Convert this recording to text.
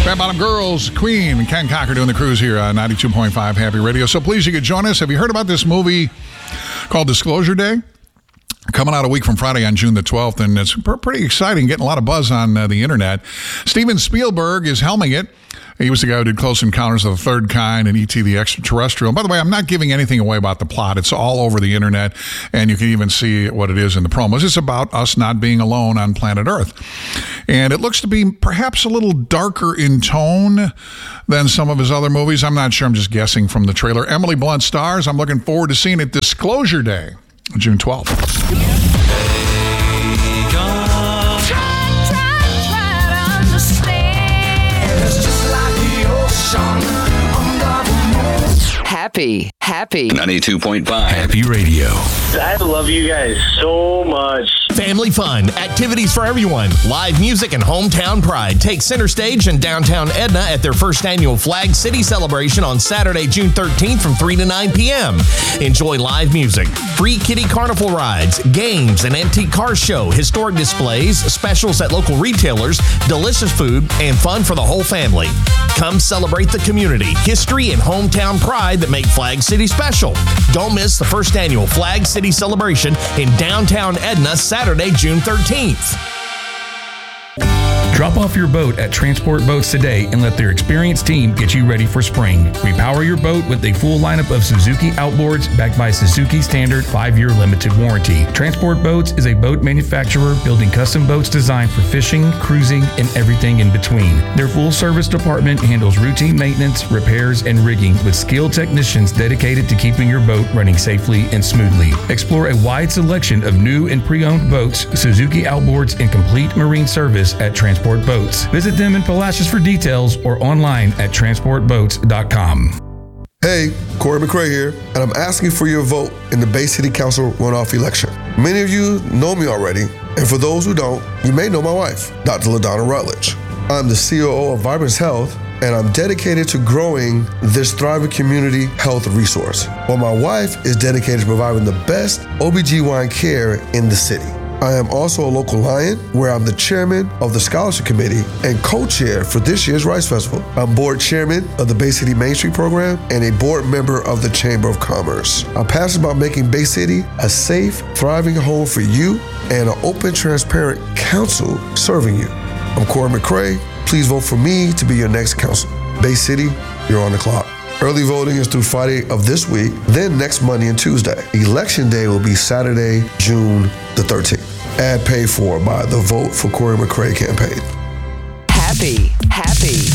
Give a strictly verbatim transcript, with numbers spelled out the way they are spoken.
Fat Bottom Girls, Queen, and Ken Cocker doing the cruise here on ninety-two point five Happy Radio. So pleased you could join us. Have you heard about this movie called Disclosure Day? Coming out a week from Friday on June the twelfth, and it's pretty exciting, getting a lot of buzz on uh, the internet. Steven Spielberg is helming it. He was the guy who did Close Encounters of the Third Kind and E T the Extraterrestrial. And by the way, I'm not giving anything away about the plot. It's all over the internet, and you can even see what it is in the promos. It's about us not being alone on planet Earth. And it looks to be perhaps a little darker in tone than some of his other movies. I'm not sure. I'm just guessing from the trailer. Emily Blunt stars. I'm looking forward to seeing it. Disclosure Day, June twelfth. Happy, happy. ninety-two point five Happy Radio. I love you guys so much. Family fun, activities for everyone, live music, and hometown pride take center stage in downtown Edna at their first annual Flag City celebration on Saturday, June thirteenth from three to nine p.m. Enjoy live music, free kiddie carnival rides, games, an antique car show, historic displays, specials at local retailers, delicious food, and fun for the whole family. Come celebrate the community, history, and hometown pride that make Flag City special. Don't miss the first annual Flag City celebration in downtown Edna, Saturday, June thirteenth. Drop off your boat at Transport Boats today and let their experienced team get you ready for spring. Repower your boat with a full lineup of Suzuki outboards backed by Suzuki standard five-year limited warranty. Transport Boats is a boat manufacturer building custom boats designed for fishing, cruising, and everything in between. Their full-service department handles routine maintenance, repairs, and rigging with skilled technicians dedicated to keeping your boat running safely and smoothly. Explore a wide selection of new and pre-owned boats, Suzuki outboards, and complete marine service at Transport Boats. Visit them in Palacios for details or online at transport boats dot com. Hey, Corey McRae here, and I'm asking for your vote in the Bay City Council runoff election. Many of you know me already, and for those who don't, you may know my wife, Doctor LaDonna Rutledge. I'm the C O O of Vibrance Health, and I'm dedicated to growing this thriving community health resource, while my wife is dedicated to providing the best O B G Y N care in the city. I am also a local Lion, where I'm the chairman of the scholarship committee and co-chair for this year's Rice Festival. I'm board chairman of the Bay City Main Street program and a board member of the Chamber of Commerce. I'm passionate about making Bay City a safe, thriving home for you and an open, transparent council serving you. I'm Corey McRae. Please vote for me to be your next council. Bay City, you're on the clock. Early voting is through Friday of this week, then next Monday and Tuesday. Election day will be Saturday, June the thirteenth. Ad paid for by the Vote for Corey McRae campaign. Happy, happy.